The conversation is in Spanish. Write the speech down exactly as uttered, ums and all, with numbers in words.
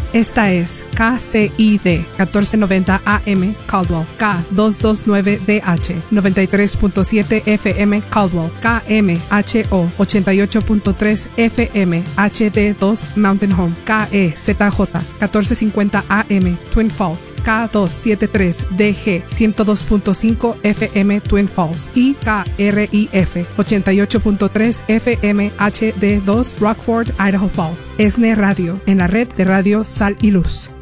Esta es K C I D catorce noventa A M Caldwell, K doscientos veintinueve D H noventa y tres punto siete F M Caldwell, K M H O ochenta y ocho punto tres F M H D dos Mountain Home, K E Z J catorce cincuenta A M Twin Falls, K doscientos setenta y tres D G ciento dos punto cinco F M Twin Falls y K R I F ochenta y ocho punto tres F M H D dos Rockford, Idaho Falls. ESNE Radio, en la red de radio Sal y Luz.